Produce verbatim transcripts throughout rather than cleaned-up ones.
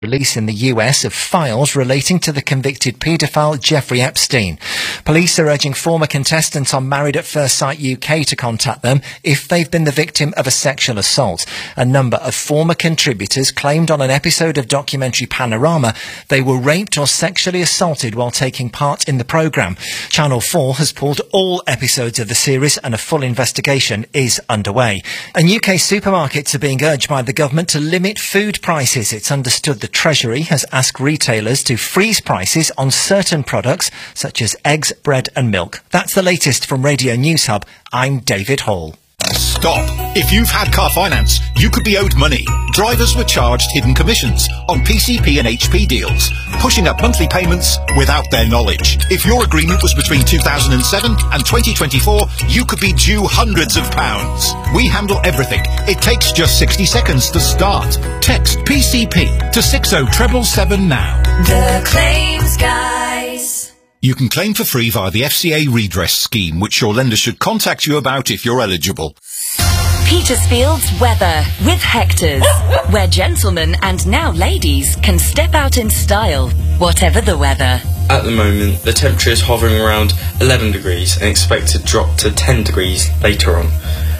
Release in the U S of files relating to the convicted paedophile Jeffrey Epstein. Police are urging former contestants on Married at First Sight U K to contact them if they've been the victim of a sexual assault. A number of former contributors claimed on an episode of documentary Panorama they were raped or sexually assaulted while taking part in the programme. Channel four has pulled all episodes of the series and a full investigation is underway. And U K supermarkets are being urged by the government to limit food prices. It's understood the Treasury has asked retailers to freeze prices on certain products such as eggs, bread and milk. That's the latest from Radio News Hub. I'm David Hall. Stop. If you've had car finance, you could be owed money. Drivers were charged hidden commissions on P C P and H P deals, pushing up monthly payments without their knowledge. If your agreement was between two thousand seven and twenty twenty-four, you could be due hundreds of pounds. We handle everything. It takes just sixty seconds to start. Text P C P to six oh seven seven now. The Claims Guys. You can claim for free via the F C A redress scheme, which your lender should contact you about if you're eligible. Petersfield's weather with Hector's, where gentlemen and now ladies can step out in style, whatever the weather. At the moment, the temperature is hovering around eleven degrees and expected to drop to ten degrees later on.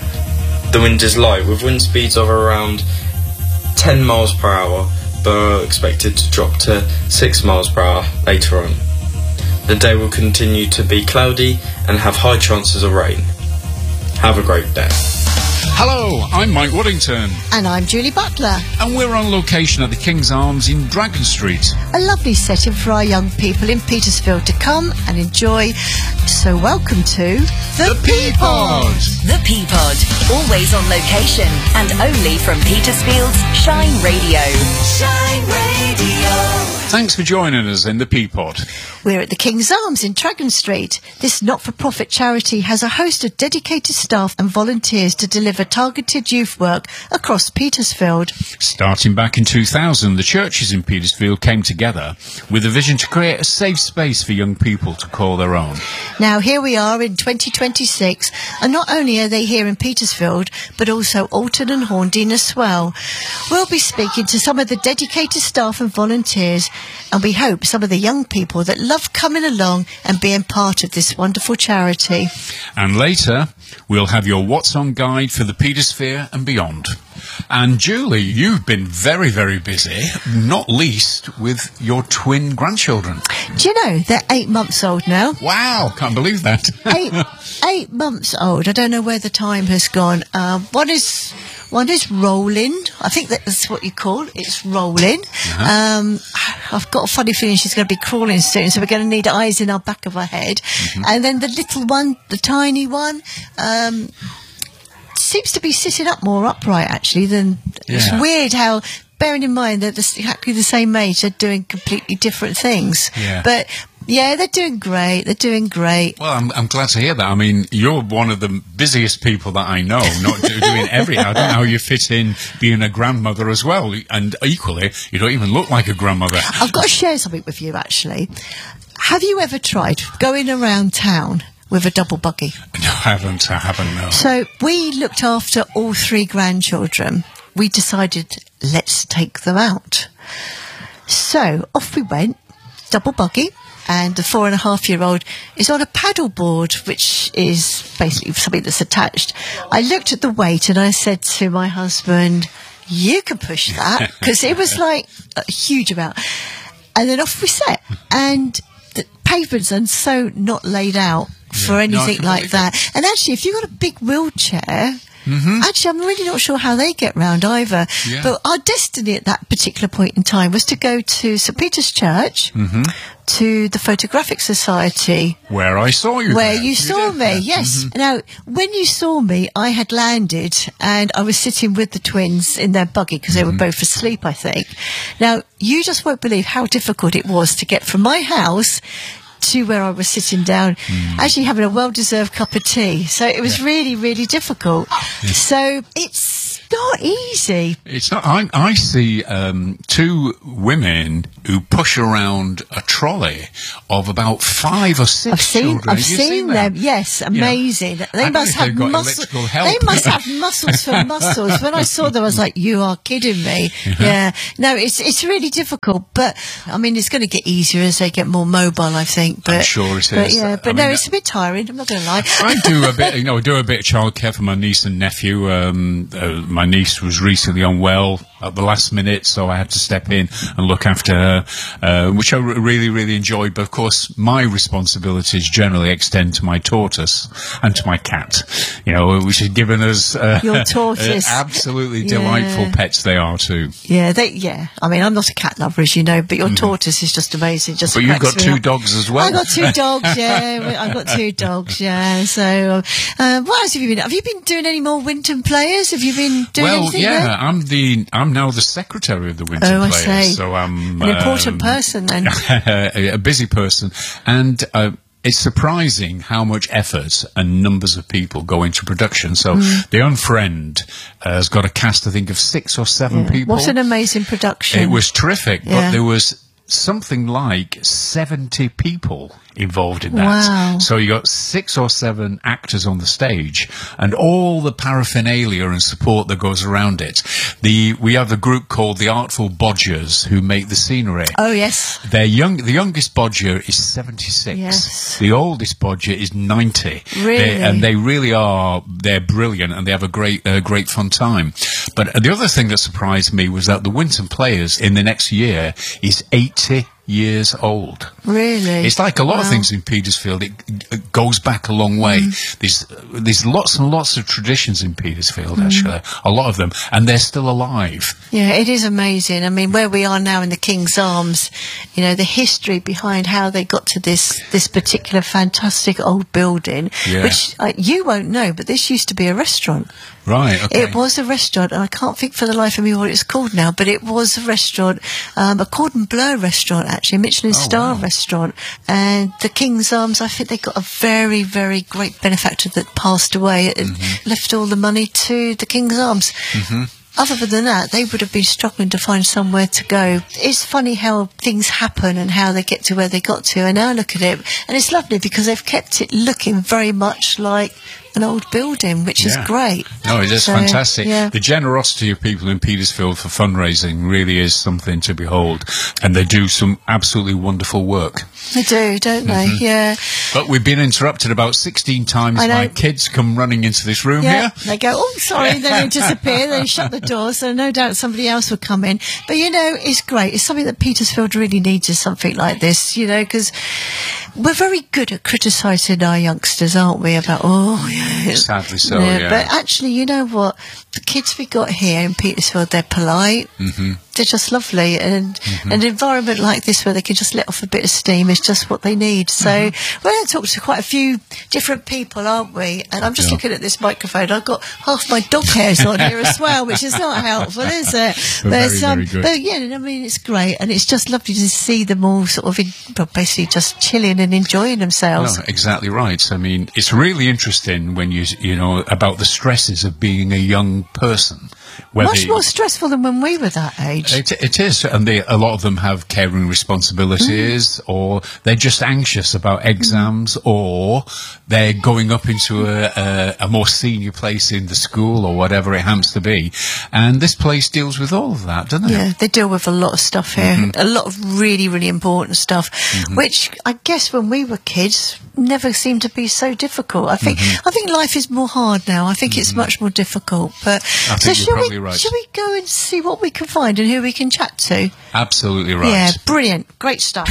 The wind is light with wind speeds of around ten miles per hour, but are expected to drop to six miles per hour later on. The day will continue to be cloudy and have high chances of rain. Have a great day. Hello, I'm Mike Woodington. And I'm Julie Butler. And we're on location at the King's Arms in Dragon Street. A lovely setting for our young people in Petersfield to come and enjoy. So welcome to The Peapod. The Peapod, always on location and only from Petersfield's Shine Radio. Shine Radio. Thanks for joining us in The Peapod. We're at the King's Arms in Dragon Street. This not-for-profit charity has a host of dedicated staff and volunteers to deliver targeted youth work across Petersfield. Starting back in two thousand, the churches in Petersfield came together with a vision to create a safe space for young people to call their own. Now here we are in twenty twenty-six, and not only are they here in Petersfield, but also Alton and Horndine as well. We'll be speaking to some of the dedicated staff and volunteers, and we hope some of the young people that love coming along and being part of this wonderful charity. And later, we'll have your What's On guide for the Petersphere and beyond. And Julie, you've been very, very busy, not least with your twin grandchildren. Do you know, they're eight months old now. Wow, can't believe that. eight, eight months old. I don't know where the time has gone. Uh, one is... One is rolling. I think that's what you call it. It's rolling. Uh-huh. Um, I've got a funny feeling she's going to be crawling soon, so we're going to need eyes in our back of our head. Mm-hmm. And then the little one, the tiny one, um, seems to be sitting up more upright, actually, than... Yeah. It's weird how... Bearing in mind that they're exactly the same age, they're doing completely different things. Yeah. But... Yeah, they're doing great. They're doing great. Well, I'm, I'm glad to hear that. I mean, you're one of the busiest people that I know, not do, doing everything. I don't know how you fit in being a grandmother as well. And equally, you don't even look like a grandmother. I've got to share something with you, actually. Have you ever tried going around town with a double buggy? No, I haven't. I haven't, no. So we looked after all three grandchildren. We decided, let's take them out. So off we went, double buggy. And the four and a half year old is on a paddle board, which is basically something that's attached. I looked at the weight and I said to my husband, you can push that, because it was like a huge amount. And then off we set. And the pavements are so not laid out for yeah, anything no, like that. that. And actually, if you've got a big wheelchair... Mm-hmm. Actually, I'm really not sure how they get round either. Yeah. But our destiny at that particular point in time was to go to St Peter's Church, mm-hmm. to the Photographic Society. Where I saw you. Where there. you, you saw did. me, yes. Mm-hmm. Now, when you saw me, I had landed and I was sitting with the twins in their buggy because mm-hmm. they were both asleep, I think. Now, you just won't believe how difficult it was to get from my house to where I was sitting down, mm. actually having a well-deserved cup of tea. So it was yeah. really, really difficult. Yeah. So it's not easy. It's not. I, I see um, two women who push around a trolley of about five or six I've seen, children. I've Have you seen, seen them. that? Yes, amazing. Yeah. They I must don't have know if they've got muscles. electrical help. They must have muscles for muscles. When I saw them, I was like, "You are kidding me!" Uh-huh. Yeah. No, it's it's really difficult, but I mean, it's going to get easier as they get more mobile, I think. But I'm sure it but is. yeah, but I no, mean, it's a bit tiring. I'm not going to lie. I do a bit, you know, I do a bit of childcare for my niece and nephew. Um, uh, my niece was recently unwell at the last minute, so I had to step in and look after her, uh, which I r- really, really enjoyed. But of course, my responsibilities generally extend to my tortoise and to my cat, you know, which has given us uh, Your tortoise. uh, absolutely Yeah. delightful pets they are too. Yeah, they. Yeah, I mean, I'm not a cat lover, as you know, but your tortoise is just amazing. Just But you've cracks got me two up. dogs as well. I got two dogs. Yeah, I've got two dogs. Yeah. So, uh, what else have you been? Have you been doing any more Winton Players? Have you been doing Well, anything yeah, there? I'm the I'm now the secretary of the Winton Oh, I Players, see. so I'm An important um, person then. a, a busy person, and uh, it's surprising how much effort and numbers of people go into production. So Mm. the Unfriend uh, has got a cast, I think, of six or seven Yeah. people. What an amazing production! It was terrific, Yeah. but there was something like seventy people involved in that. Wow. So you got six or seven actors on the stage and all the paraphernalia and support that goes around it. The we have a group called the Artful Bodgers who make the scenery. Oh yes. Their young, the youngest Bodger is seventy-six. Yes. The oldest Bodger is ninety. Really? They, and they really are, they're brilliant and they have a great, uh, great fun time. But the other thing that surprised me was that the Winton Players in the next year is eighty years old. Really? It's like a lot of Wow. things in Petersfield. It, it goes back a long way. Mm. There's there's lots and lots of traditions in Petersfield, Mm. actually. A lot of them. And they're still alive. Yeah, it is amazing. I mean, where we are now in the King's Arms, you know, the history behind how they got to this this particular fantastic old building, Yeah. which uh, you won't know, but this used to be a restaurant. Right, okay. It was a restaurant, and I can't think for the life of me what it's called now, but it was a restaurant, um, a Cordon Bleu restaurant, actually, a Michelin Oh, star wow. restaurant. And the King's Arms, I think they got a very, very great benefactor that passed away and Mm-hmm. left all the money to the King's Arms. Other than that, they would have been struggling to find somewhere to go. It's funny how things happen and how they get to where they got to. And now look at it, and it's lovely because they've kept it looking very much like an old building, which Yeah. is great. No, it is So, fantastic. yeah. The generosity of people in Petersfield for fundraising really is something to behold. And they do some absolutely wonderful work. They do, don't they? Mm-hmm. Yeah. But we've been interrupted about sixteen times. I know. My kids come running into this room Yeah, here. they go, oh, sorry, then they disappear, they shut the door, so no doubt somebody else would come in. But, you know, it's great. It's something that Petersfield really needs, is something like this, you know, because we're very good at criticising our youngsters, aren't we, about, oh, yeah. Sadly so, yeah. But actually, you know what? The kids we got here in Petersfield, they're polite. Mm-hmm. They're just lovely, and Mm-hmm. an environment like this where they can just let off a bit of steam is just what they need. So Mm-hmm. we're going to talk to quite a few different people, aren't we? And I'm just Yeah. looking at this microphone. I've got half my dog hairs on here as well, which is not helpful, is it? Well, but, very, um, very good. but yeah, I mean, it's great, and it's just lovely to see them all sort of, in, well, basically just chilling and enjoying themselves. No, exactly right. I mean, it's really interesting when you, you know, about the stresses of being a young person. Whether Much more stressful than when we were that age. It, it is, and they, a lot of them have caring responsibilities, Mm. or they're just anxious about exams, or they're going up into a, a, a more senior place in the school, or whatever it happens to be. And this place deals with all of that, doesn't it? Yeah, they deal with a lot of stuff here. Mm-hmm. A lot of really, really important stuff, which I guess when we were kids never seemed to be so difficult. I think Mm-hmm. I think life is more hard now. I think it's much more difficult. But I so think you're shall probably we right. shall we go and see what we can find and who we can chat to? Absolutely right. Yeah, brilliant, great stuff.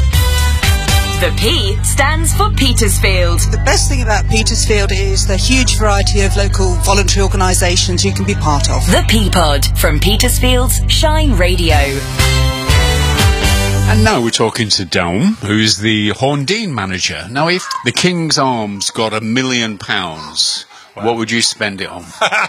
The P stands for Petersfield. The best thing about Petersfield is the huge variety of local voluntary organisations you can be part of. The P-Pod from Petersfield's Shine Radio. And now we're talking to Dom, who's the Horndean manager. Now, if the King's Arms got a million pounds, what would you spend it on?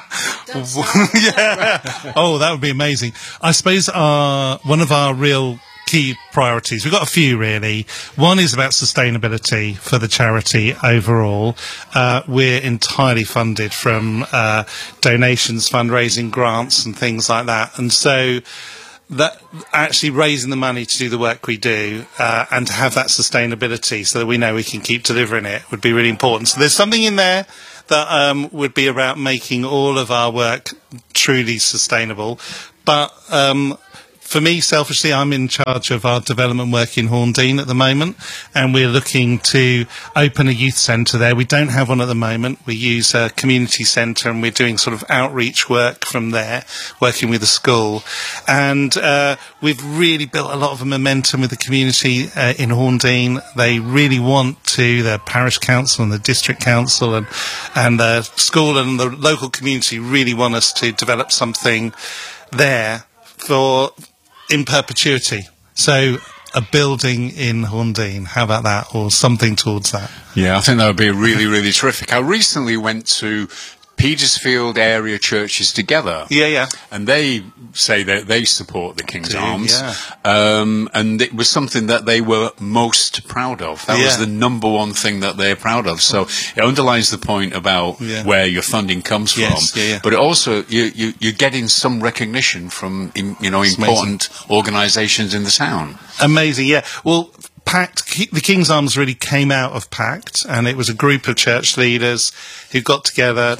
Yeah. Oh, that would be amazing. I suppose uh, one of our real key priorities, we've got a few really. One is about sustainability for the charity overall. Uh, we're entirely funded from uh, donations, fundraising, grants and things like that. And so that actually raising the money to do the work we do uh, and to have that sustainability so that we know we can keep delivering it would be really important. So there's something in there that um, would be about making all of our work truly sustainable. But um, for me, selfishly, I'm in charge of our development work in Horndean at the moment, and we're looking to open a youth centre there. We don't have one at the moment. We use a community centre, and we're doing sort of outreach work from there, working with the school. And uh, we've really built a lot of momentum with the community uh, in Horndean. They really want to, the parish council and the district council and, and the school and the local community really want us to develop something there for in perpetuity. So a building in Horndean, how about that, or something towards that? Yeah, I think that would be really, really terrific. I recently went to Petersfield area churches together. Yeah, yeah. And they say that they support the King's Do, Arms. yeah. Um, and it was something that they were most proud of. That Yeah. was the number one thing that they're proud of. So it underlines the point about Yeah. where your funding comes from. Yes, yeah, yeah. But it also, you, you, you're getting some recognition from, im- you know, It's important organisations in the town. Amazing, yeah. Well, Pact, Ki- the King's Arms really came out of Pact, and it was a group of church leaders who got together.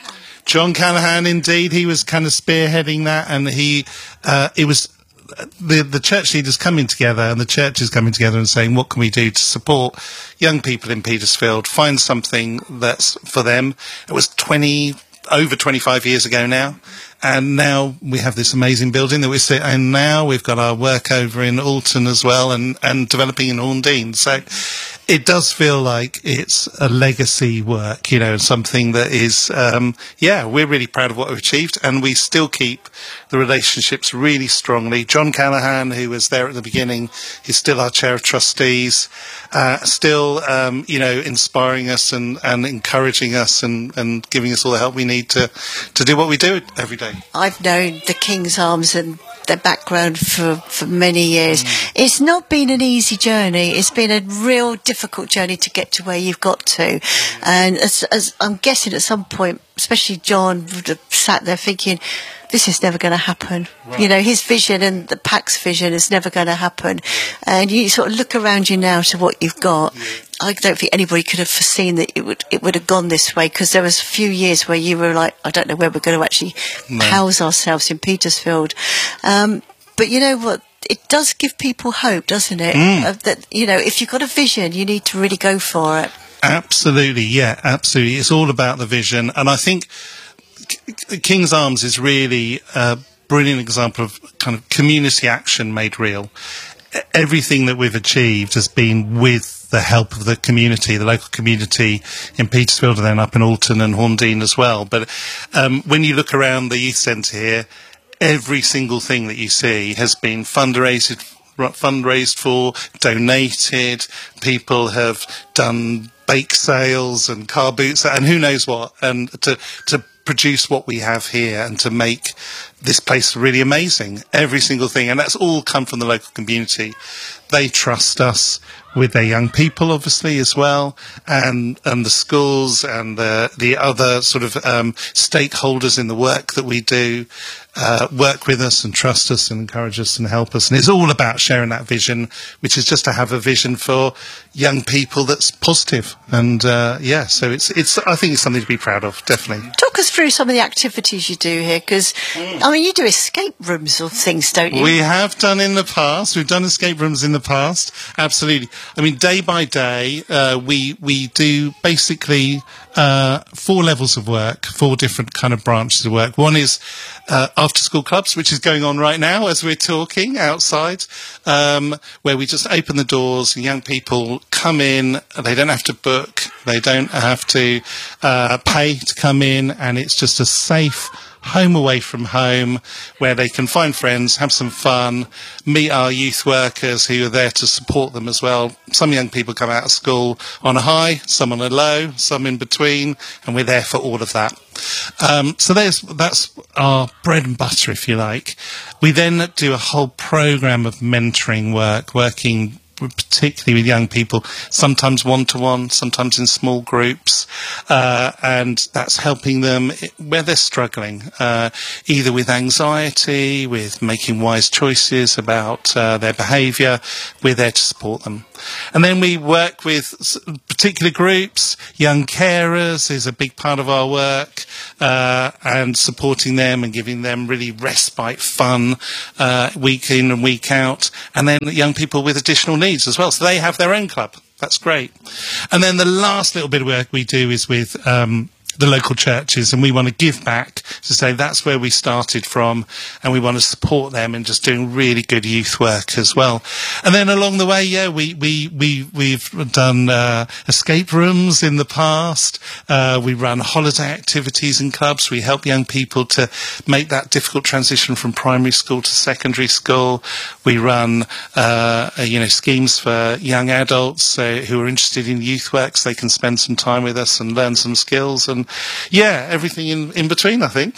John Callaghan, indeed, he was kind of spearheading that, and he, uh, it was the the church leaders coming together and the churches coming together and saying, what can we do to support young people in Petersfield, find something that's for them. It was twenty over twenty-five years ago now. And now we have this amazing building that we sit in now. We've got our work over in Alton as well, and, and developing in Horndean. So it does feel like it's a legacy work, you know, something that is, um, yeah, we're really proud of what we've achieved, and we still keep the relationships really strongly. John Callaghan, who was there at the beginning, is still our chair of trustees, uh, still, um, you know, inspiring us and, and encouraging us and, and giving us all the help we need to, to do what we do every day. I've known the King's Arms and their background for, for many years. Mm. It's not been an easy journey. It's been a real difficult journey to get to where you've got to. And as, as I'm guessing at some point, especially John would have sat there thinking, this is never going to happen. Right. You know, his vision and the Pact's vision is never going to happen. Yeah. And you sort of look around you now to what you've got. Yeah. I don't think anybody could have foreseen that it would it would have gone this way, because there was a few years where you were like, I don't know where we're going to actually no. house ourselves in Petersfield. Um, but you know what? It does give people hope, doesn't it? Mm. Uh, that, you know, if you've got a vision, you need to really go for it. Absolutely, yeah, absolutely. It's all about the vision. And I think K- King's Arms is really a brilliant example of kind of community action made real. Everything that we've achieved has been with the help of the community, the local community in Petersfield, and then up in Alton and Horndean as well. But um, when you look around the youth centre here, every single thing that you see has been fundraised, fundraised for, donated. People have done bake sales and car boots and who knows what, and to to produce what we have here and to make this place really amazing. Every single thing, and that's all come from the local community. They trust us with their young people, obviously, as well, and and the schools and the the other sort of um, stakeholders in the work that we do uh, work with us and trust us and encourage us and help us. And it's all about sharing that vision, which is just to have a vision for young people that's positive. And uh, yeah, so it's it's I think it's something to be proud of, definitely. Talk us through some of the activities you do here, because I mean, you do escape rooms or things, don't you? We have done in the past. We've done escape rooms in the past. Absolutely. I mean, day by day, uh, we we do basically uh, four levels of work, four different kind of branches of work. One is uh, after-school clubs, which is going on right now as we're talking outside, um, where we just open the doors and young people come in. They don't have to book. They don't have to uh, pay to come in, and it's just a safe home away from home where they can find friends, have some fun, meet our youth workers who are there to support them as well. Some young people come out of school on a high, some on a low, some in between, and we're there for all of that. Um, so there's, that's our bread and butter, if you like. We then do a whole programme of mentoring work, working particularly with young people, sometimes one-to-one, sometimes in small groups, uh, and that's helping them where they're struggling, uh, either with anxiety, with making wise choices about uh, their behaviour. We're there to support them. And then we work with particular groups. Young carers is a big part of our work, uh, and supporting them and giving them really respite, fun, uh, week in and week out. And then young people with additional needs as well. So they have their own club. That's great. And then the last little bit of work we do is with um, the local churches, and we want to give back to say that's where we started from, and we want to support them in just doing really good youth work as well. And then along the way, yeah, we we we we've done uh, escape rooms in the past. Uh, we run holiday activities in clubs. We help young people to make that difficult transition from primary school to secondary school. We run uh, you know schemes for young adults uh, who are interested in youth work, so they can spend some time with us and learn some skills. And yeah, everything in, in between, I think.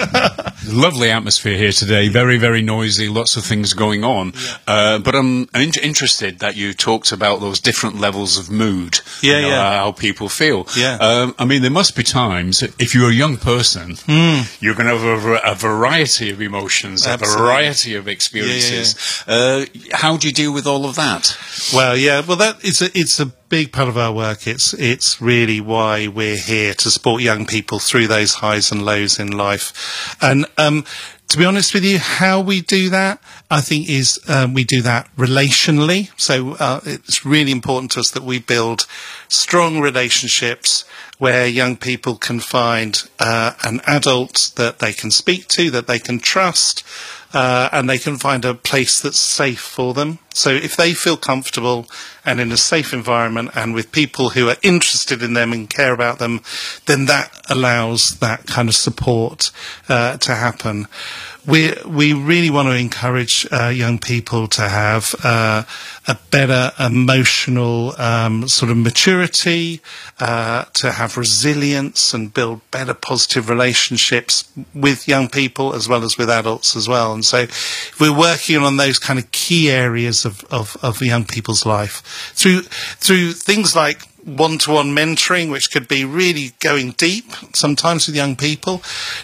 Lovely atmosphere here today. Very, very noisy. Lots of things going on. Yeah. Uh, but I'm in- interested that you talked about those different levels of mood. Yeah, you know, yeah. How people feel. Yeah. Um, I mean, there must be times, if you're a young person, Mm. you're going to have a, a variety of emotions, Absolutely. a variety of experiences. Uh, how do you deal with all of that? Well, yeah, well, that it's a it's a big part of our work. It's it's really why we're here, to support young people through those highs and lows in life. And um, to be honest with you, how we do that, I think, is um, we do that relationally. So uh, it's really important to us that we build strong relationships where young people can find uh, an adult that they can speak to, that they can trust, uh, and they can find a place that's safe for them. So if they feel comfortable and in a safe environment and with people who are interested in them and care about them, then that allows that kind of support uh, to happen. We we really want to encourage uh, young people to have uh, a better emotional um, sort of maturity, uh, to have resilience and build better positive relationships with young people as well as with adults as well. And so if we're working on those kind of key areas of, of, of young people's life through through things like one-to-one mentoring, which could be really going deep sometimes with young people,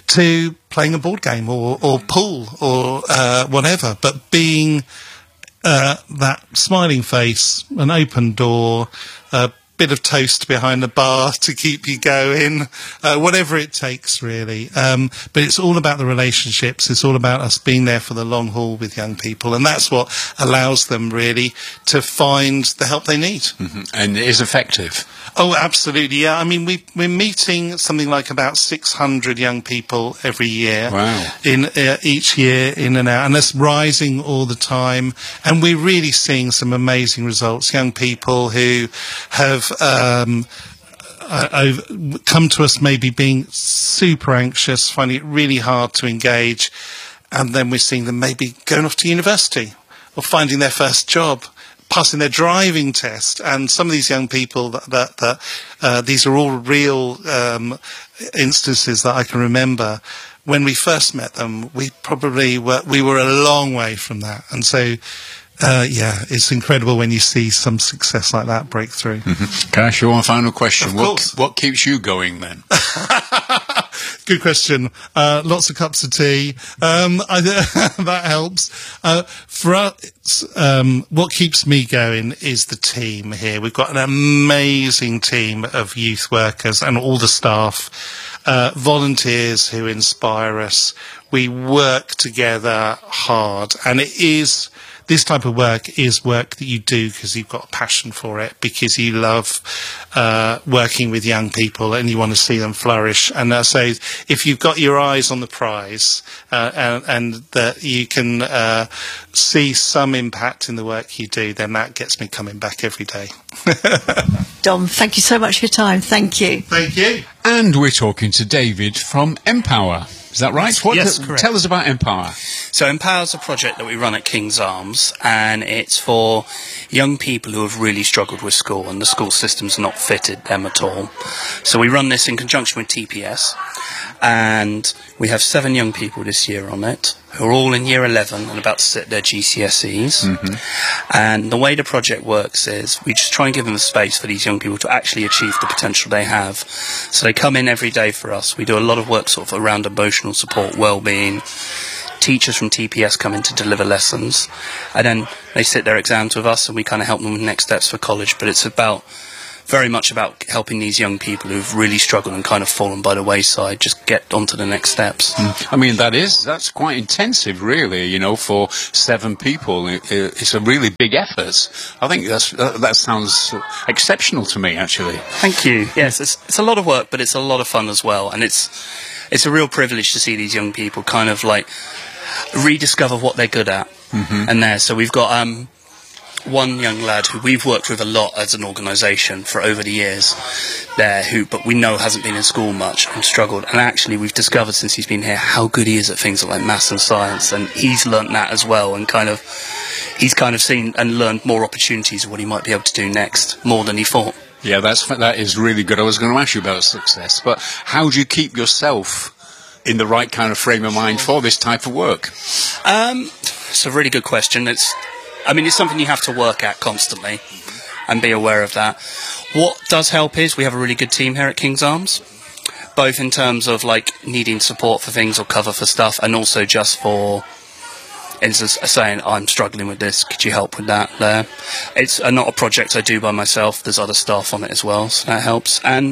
to playing a board game or, or pool or uh, whatever, but being uh, that smiling face, an open door, a bit of toast behind the bar to keep you going, uh, whatever it takes, really. Um, but it's all about the relationships. It's all about us being there for the long haul with young people, and that's what allows them really to find the help they need. Mm-hmm. And it is effective. Oh, absolutely, yeah. I mean, we, we're meeting something like about six hundred young people every year. Wow. In uh, each year, in and out, and that's rising all the time. And we're really seeing some amazing results. Young people who have um, uh, come to us maybe being super anxious, finding it really hard to engage, and then we're seeing them maybe going off to university or finding their first job, passing their driving test. And some of these young people, that, that, that uh, these are all real um, instances that I can remember. When we first met them, we probably were, we were a long way from that. And so, uh, yeah, it's incredible when you see some success like that break through. Mm-hmm. Can I ask you one final question? Of what, course. What keeps you going then? Good question. Uh, lots of cups of tea. Um, I, that helps. Uh, for us, um, what keeps me going is the team here. We've got an amazing team of youth workers and all the staff, uh, volunteers who inspire us. We work together hard, and it is... This type of work is work that you do because you've got a passion for it, because you love uh, working with young people and you want to see them flourish. And uh, so if you've got your eyes on the prize uh, and, and that you can uh, see some impact in the work you do, then that gets me coming back every day. Dom, thank you so much for your time. Thank you. Thank you. And we're talking to David from Empower. Is that right? What Yes, the- correct. Tell us about Empower. So Empower is a project that we run at King's Arms, and it's for young people who have really struggled with school, and the school system's not fitted them at all. So we run this in conjunction with T P S, and we have seven young people this year on it, who are all in year eleven and about to sit their G C S Es. And the way the project works is we just try and give them a space for these young people to actually achieve the potential they have. So they come in every day for us. We do a lot of work sort of around emotional support, well-being. Teachers from T P S come in to deliver lessons, and then they sit their exams with us, and we kind of help them with next steps for college. But it's about very much about helping these young people who've really struggled and kind of fallen by the wayside just get onto the next steps. I mean, that is, that's quite intensive, really, you know, for seven people. It, it- it's a really big effort. I think that's, that, that sounds exceptional to me, actually. Thank you. Yes, it's, it's a lot of work, but it's a lot of fun as well, and it's it's a real privilege to see these young people kind of like rediscover what they're good at. And there, so we've got um, one young lad who we've worked with a lot as an organisation for over the years there, who but we know hasn't been in school much and struggled, and actually we've discovered since he's been here how good he is at things like maths and science, and he's learnt that as well, and kind of he's kind of seen and learned more opportunities of what he might be able to do next, more than he thought. Yeah, that's, that is really good. I was going to ask you about success, but how do you keep yourself in the right kind of frame of mind for this type of work? Um, it's a really good question. It's, I mean, it's something you have to work at constantly and be aware of that. What does help is we have a really good team here at King's Arms, both in terms of like needing support for things or cover for stuff, and also just for instance saying, I'm struggling with this, could you help with that there? It's uh, not a project I do by myself, there's other staff on it as well, so that helps. And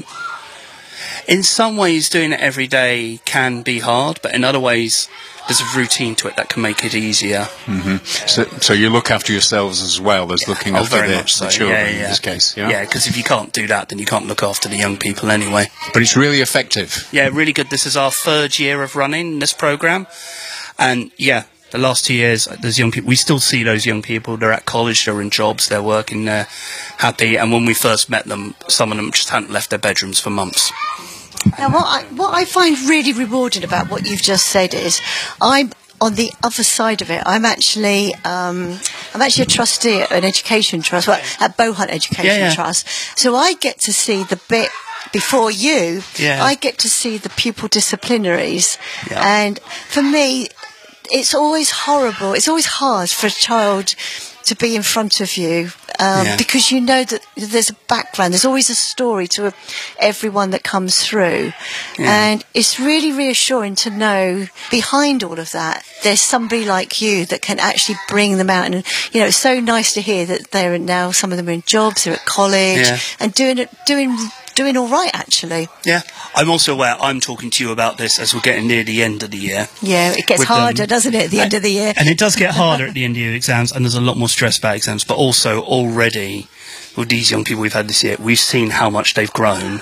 in some ways doing it every day can be hard, but in other ways there's a routine to it that can make it easier. So, so you look after yourselves as well as looking Oh, after very the, much so. the children Yeah, in yeah. this case. Yeah, Yeah, because if you can't do that, then you can't look after the young people anyway. But it's really effective. Yeah, really good. This is our third year of running this programme. And yeah, the last two years, there's young people. We still see those young people. They're at college, they're in jobs, they're working, they're happy. And when we first met them, some of them just hadn't left their bedrooms for months. Now, what I, what I find really rewarding about what you've just said is, I'm on the other side of it. I'm actually, um, I'm actually a trustee at an education trust, well, at Bowhunt Education Yeah, yeah. Trust. So I get to see the bit before you. Yeah. I get to see the pupil disciplinaries, Yeah. and for me, it's always horrible. It's always hard for a child to be in front of you, um, Yeah. because you know that there's a background, there's always a story to everyone that comes through. Yeah. And it's really reassuring to know behind all of that, there's somebody like you that can actually bring them out. And, you know, it's so nice to hear that they're now, some of them are in jobs, they're at college, Yeah. and doing it, doing, doing all right, actually. Yeah. I'm also aware I'm talking to you about this as we're getting near the end of the year. Yeah, it gets With them. harder, doesn't it, at the end of the year? And it does get harder at the end of the exams, and there's a lot more stress about exams. But also, already, with these young people we've had this year, we've seen how much they've grown.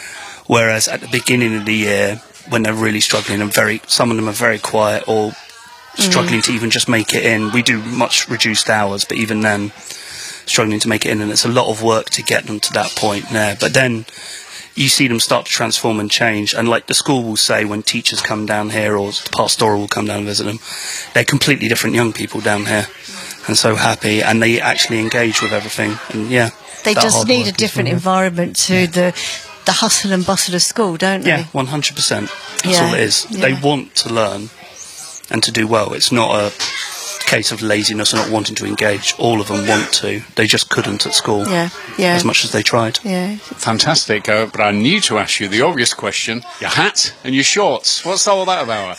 Whereas at the beginning of the year, when they're really struggling, and very, some of them are very quiet or struggling to even just make it in. We do much reduced hours, but even then, struggling to make it in, and it's a lot of work to get them to that point there. But then you see them start to transform and change, and like the school will say when teachers come down here, or the pastoral will come down and visit them, they're completely different young people down here, and so happy, and they actually engage with everything, and yeah. They that just hard need work a as different well. environment to the the hustle and bustle of school, don't they? Yeah, one hundred percent. That's Yeah, all it is. yeah. They want to learn and to do well. It's not a case of laziness or not wanting to engage. All of them want to. They just couldn't at school. Yeah, yeah. As much as they tried. Yeah. Fantastic. Uh, but I need to ask you the obvious question: your hat and your shorts. What's all that about?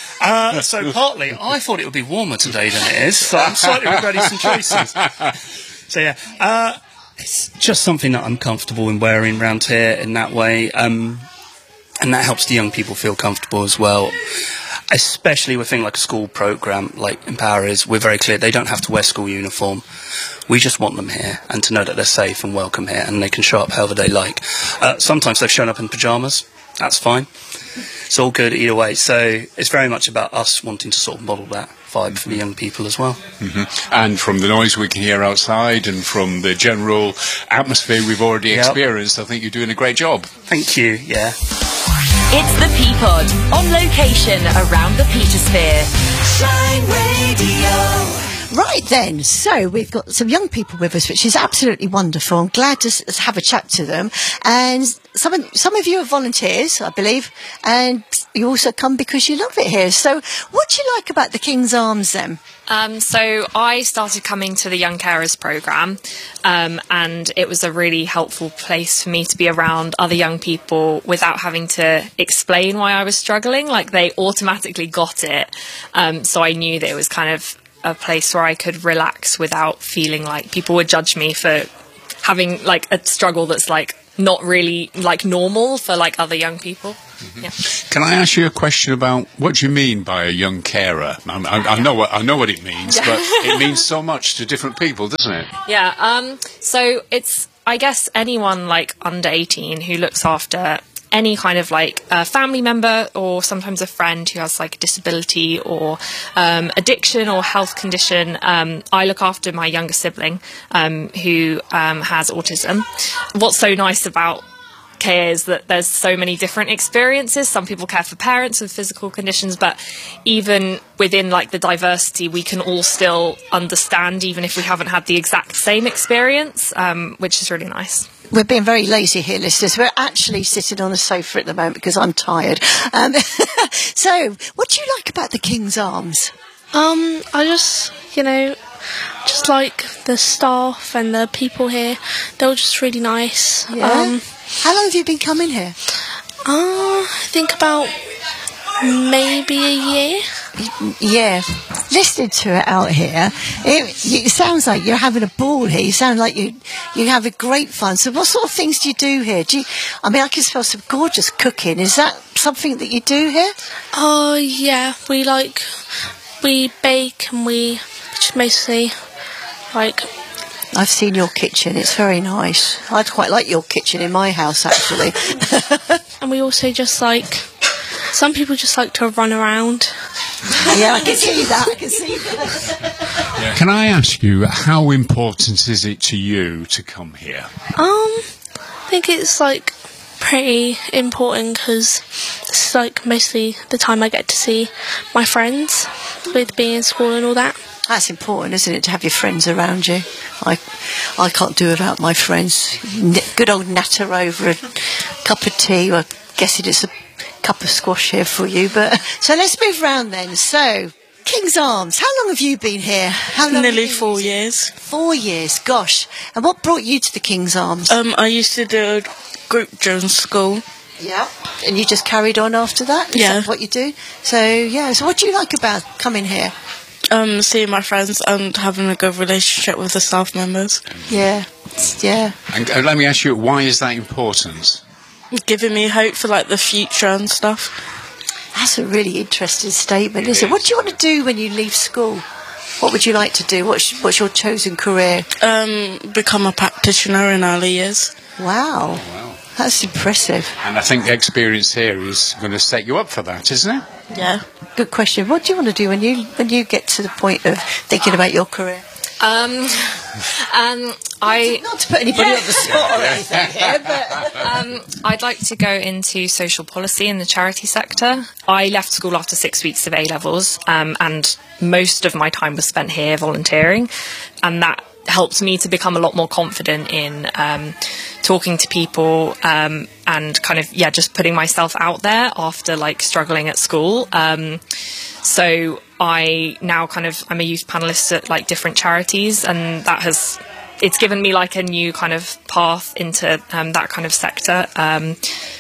Uh, so partly, I thought it would be warmer today than it is, so I'm slightly regretting some choices. So yeah, uh, it's just something that I'm comfortable in wearing around here in that way, um, and that helps the young people feel comfortable as well. Especially with things like a school programme like Empower is, we're very clear they don't have to wear school uniform. We just want them here and to know that they're safe and welcome here and they can show up however they like. Uh, sometimes they've shown up in pyjamas, that's fine. It's all good either way. So it's very much about us wanting to sort of model that vibe for the young people as well. Mm-hmm. And from the noise we can hear outside and from the general atmosphere we've already Yep. experienced, I think you're doing a great job. Thank you, yeah. It's the P-Pod, on location around the Petersphere. Shine Radio. Right then, so we've got some young people with us, which is absolutely wonderful. I'm glad to s- have a chat to them. And some of, some of you are volunteers, I believe, and you also come because you love it here. So what do you like about the King's Arms then? Um, so I started coming to the Young Carers programme, um, and it was a really helpful place for me to be around other young people without having to explain why I was struggling. Like, they automatically got it, um, so I knew that it was kind of a place where I could relax without feeling like people would judge me for having like a struggle that's like not really like normal for like other young people. Mm-hmm. Yeah. Can I ask you a question about what do you mean by a young carer? I, I, I know what I know what it means, Yeah. but it means so much to different people, doesn't it? Yeah. Um, so it's, I guess, anyone like under eighteen who looks after any kind of like a family member or sometimes a friend who has like a disability or um, addiction or health condition. Um, I look after my younger sibling um, who um, has autism. What's so nice about care is that there's so many different experiences. Some people care for parents with physical conditions, but even within like the diversity, we can all still understand even if we haven't had the exact same experience, um, which is really nice. We're being very lazy here, listeners. We're actually sitting on a sofa at the moment because I'm tired. Um, so, what do you like about the King's Arms? Um, I just, you know, just like the staff and the people here. They're all just really nice. Yeah? Um, How long have you been coming here? Uh, I think about maybe a year. Yeah, listening to it out here, it, it sounds like you're having a ball here. You sound like you you have a great fun. So, what sort of things do you do here? Do you, I mean, I can smell some gorgeous cooking. Is that something that you do here? Oh, uh, yeah. We like we bake and we just mostly like. I've seen your kitchen. It's very nice. I'd quite like your kitchen in my house, actually. And we also just like. Some people just like to run around. Yeah, I can see that. I can see that. Yeah. Can I ask you, how important is it to you to come here? Um, I think it's like pretty important because it's like mostly the time I get to see my friends with being in school and all that. That's important, isn't it, to have your friends around you? I, I can't do without my friends. N- good old natter over a cup of tea. I guess it's a cup of squash here for you. But so let's move round then. So, King's Arms. How long have you been here? How long? Nearly four years. Four years. Gosh. And what brought you to the King's Arms? Um, I used to do a group during school. Yeah. And you just carried on after that? Is Yeah. that what you do? So yeah. So what do you like about coming here? Um, seeing my friends and having a good relationship with the staff members. Yeah. Yeah. And uh, let me ask you, why is that important? Giving me hope for like the future and stuff. That's a really interesting statement, isn't it? What do you want to do when you leave school? What would you like to do? What's, what's your chosen career? Um, become a practitioner in early years. Wow. Oh, wow. That's impressive. And I think the experience here is going to set you up for that, isn't it? Yeah. Good question. What do you want to do when you when you get to the point of thinking about your career? Um, um, I Not to put anybody on the spot or anything here, but um, I'd like to go into social policy in the charity sector. I left school after six weeks of A levels, um, and most of my time was spent here volunteering, and that helped me to become a lot more confident in um, talking to people um, and kind of yeah just putting myself out there after like struggling at school. Um, so I now kind of I'm a youth panelist at like different charities, and that has it's given me like a new kind of path into um, that kind of sector. Um,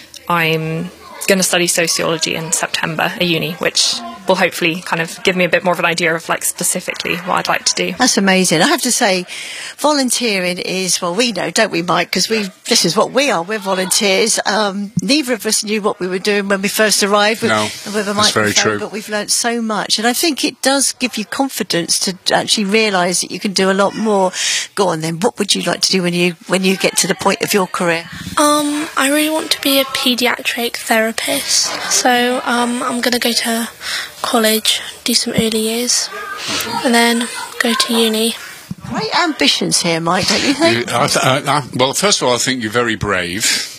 I'm going to study sociology in September at uni, which will hopefully kind of give me a bit more of an idea of like specifically what I'd like to do. that's amazing. I have to say, volunteering is, well, we know, don't we, Mike? Because we, this is what we are. We're volunteers. Um, neither of us knew what we were doing when we first arrived with, No, with a that's very microphone, true. but we've learnt so much. And I think it does give you confidence to actually realise that you can do a lot more. Go on then. What would you like to do when you when you get to the point of your career? Um, I really want to be a paediatric therapist. So um, I'm going to go to college, do some early years, and then go to uni. Great ambitions here, Mike, don't you think? You- I th- I, I, well, first of all, I think you're very brave.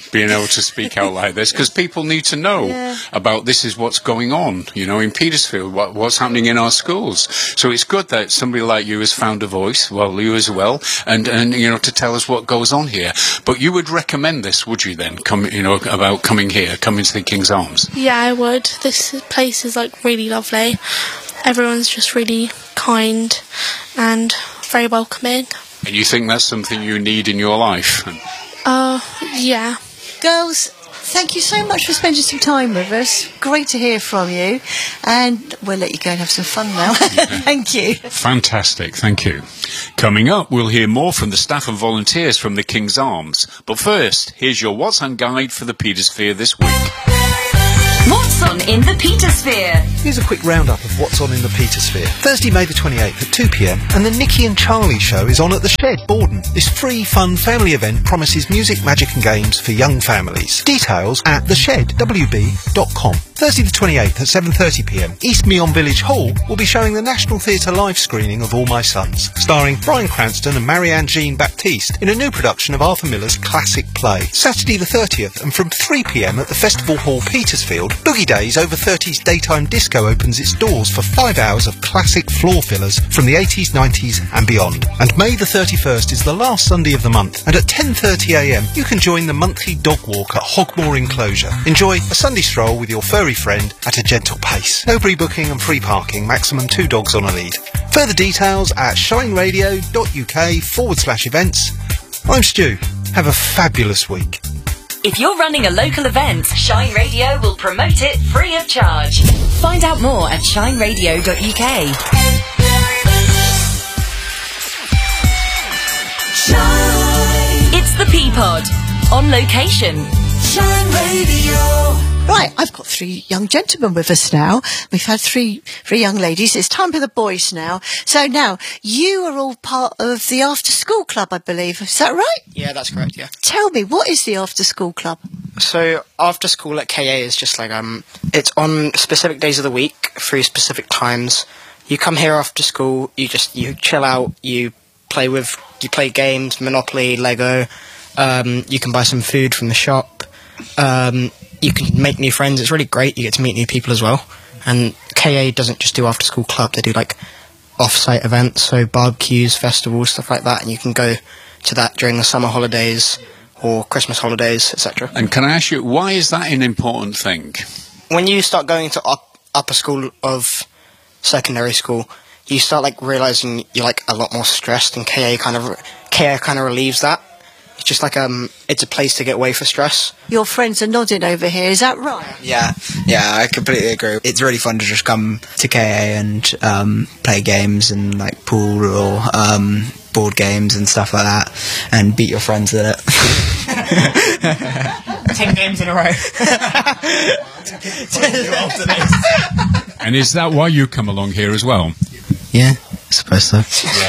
being able to speak out like this, because people need to know Yeah. about this is what's going on, you know, in Petersfield, what, what's happening in our schools. So it's good that somebody like you has found a voice, well, you as well, and, and you know, to tell us what goes on here. But you would recommend this, would you then, come, you know, about coming here, coming to the King's Arms? Yeah, I would. This place is like really lovely. Everyone's just really kind and very welcoming. And you think that's something you need in your life? Uh, yeah. Girls, thank you so much for spending some time with us. Great to hear from you. And we'll let you go and have some fun now. Thank you. Fantastic, thank you. Coming up, we'll hear more from the staff and volunteers from the King's Arms. But first, here's your What's On guide for the Petersphere this week. What's on in the Petersphere? Here's a quick roundup of what's on in the Petersphere. Thursday, May the twenty-eighth at two p m, and the Nikki and Charlie show is on at the Shed, Borden. This free, fun family event promises music, magic and games for young families. Details at the shed w b dot com. Thursday the twenty-eighth at seven thirty p m, East Meon Village Hall will be showing the National Theatre live screening of All My Sons, starring Bryan Cranston and Marianne Jean Baptiste in a new production of Arthur Miller's classic play. Saturday the thirtieth, and from three p m at the Festival Hall, Petersfield, Boogie Days Over thirties Daytime Disco opens its doors for five hours of classic floor fillers from the eighties, nineties and beyond. And May the thirty-first is the last Sunday of the month, and at ten thirty a m you can join the monthly dog walk at Hogmore Enclosure. Enjoy a Sunday stroll with your furry friend at a gentle pace. No pre-booking and free parking, maximum two dogs on a lead. Further details at shineradio.uk forward slash events. I'm Stu. Have a fabulous week. If you're running a local event, Shine Radio will promote it free of charge. Find out more at shine radio dot u k. Shine. It's the P-Pod. On location. Shine Radio. Right, I've got three young gentlemen with us now. We've had three three young ladies. It's time for the boys now. So now, you are all part of the after-school club, I believe. Is that right? Yeah, that's correct, yeah. Tell me, what is the after-school club? So, after school at K A is just like, um, it's on specific days of the week, through specific times. You come here after school, you just, you chill out, you play with, you play games, Monopoly, Lego, um, you can buy some food from the shop, um... you can make new friends. It's really great. You get to meet new people as well. And K A doesn't just do after school club. They do like off-site events, so barbecues, festivals, stuff like that. And you can go to that during the summer holidays or Christmas holidays, et cetera. And can I ask you, why is that an important thing? When you start going to up, upper school of secondary school, you start like realising you're like a lot more stressed, and K A kind of K A kind of relieves that. It's just like um, it's a place to get away for stress. Your friends are nodding over here, is that right? Yeah, yeah, I completely agree. It's really fun to just come to K A and um, play games and like pool or um, board games and stuff like that, and beat your friends at it. Ten games in a row. And is that why you come along here as well? Yeah. I suppose so.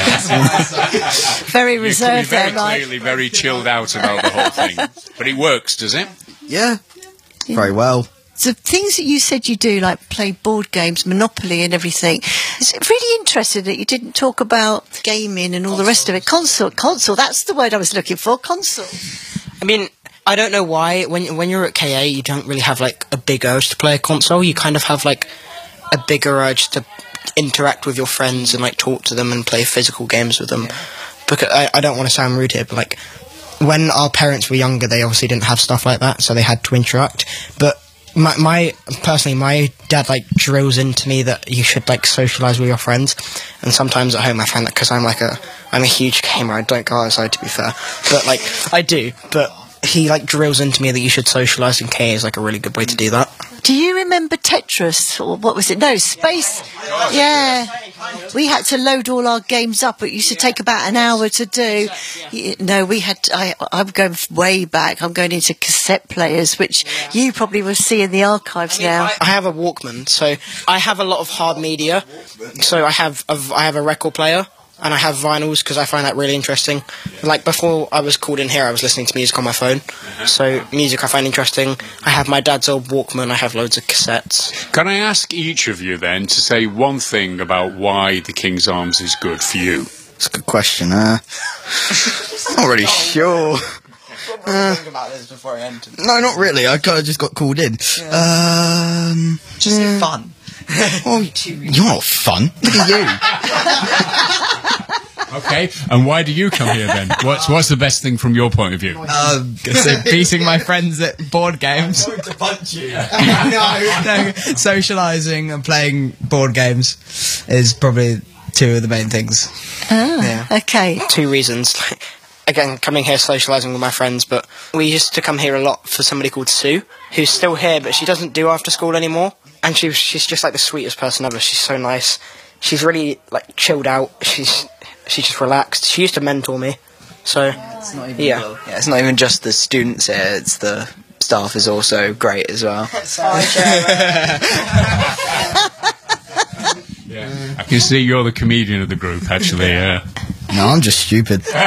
Very reserved very there, right? clearly very chilled out about the whole thing. But it works, does it? Yeah. Yeah. Very well. So things that you said you do, like play board games, Monopoly and everything, it's really interesting that you didn't talk about gaming and all the rest of it. Console, console, that's the word I was looking for, console. I mean, I don't know why, when, when you're at K A, you don't really have like a big urge to play a console. You kind of have like a bigger urge to interact with your friends and like talk to them and play physical games with them. Yeah. Because I, I don't want to sound rude here, but like when our parents were younger, they obviously didn't have stuff like that, so they had to interact. But my, my personally, my dad like drills into me that you should like socialise with your friends. And sometimes at home, I find that because I'm like a I'm a huge gamer, I don't go outside, to be fair, but like I do. But he like drills into me that you should socialise, and K A is like a really good way to do that. Do you remember Tetris, or what was it? No, Space. Yeah, we had to load all our games up. It used to take about an hour to do. No, we had. To, I, I'm going way back. I'm going into cassette players, which you probably will see in the archives I mean, now. I, I have a Walkman, so I have a lot of hard media. So I have a, I have a record player. And I have vinyls because I find that really interesting. Like before I was called in here, I was listening to music on my phone. So music I find interesting. I have my dad's old Walkman. I have loads of cassettes. Can I ask each of you then to say one thing about why the King's Arms is good for you? It's a good question. Uh, not really sure. Uh, think about this before I entered. no, not really. I kind of just got called in. Um, Just yeah. fun. Oh, you're not fun. Look at you. Okay, and why do you come here then? What's what's the best thing from your point of view? Um, so beating my friends at board games. I'm going to punch you. no, no, socialising and playing board games is probably two of the main things. Ah, Yeah. okay. Two reasons. Again, coming here socialising with my friends, but we used to come here a lot for somebody called Sue, who's still here, but she doesn't do after school anymore. And she, she's just like the sweetest person ever. She's so nice. She's really like chilled out. She's she's just relaxed. She used to mentor me. So It's not even yeah. yeah, it's not even just the students here, it's the staff is also great as well. Yeah. I can see you're the comedian of the group, actually. Uh. No, I'm just stupid.